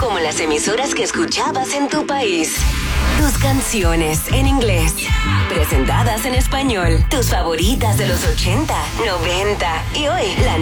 como las emisoras que escuchabas en tu país. Tus canciones en inglés, presentadas en español. Tus favoritas de los 80, 90 y hoy, la